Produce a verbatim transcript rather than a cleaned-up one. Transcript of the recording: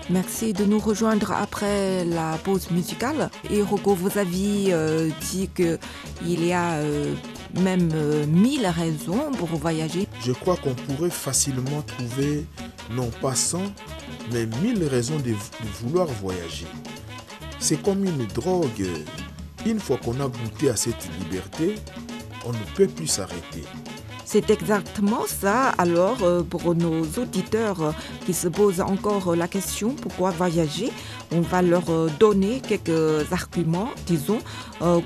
Merci de nous rejoindre après la pause musicale. Et Rocco, vous aviez euh, dit qu'il y a euh, même euh, mille raisons pour voyager. Je crois qu'on pourrait facilement trouver, non pas cent, mais mille raisons de, de vouloir voyager. C'est comme une drogue. Une fois qu'on a goûté à cette liberté, on ne peut plus s'arrêter. C'est exactement ça. Alors, euh, pour nos auditeurs euh, qui se posent encore la question pourquoi voyager, on va leur euh, donner quelques arguments, disons, euh,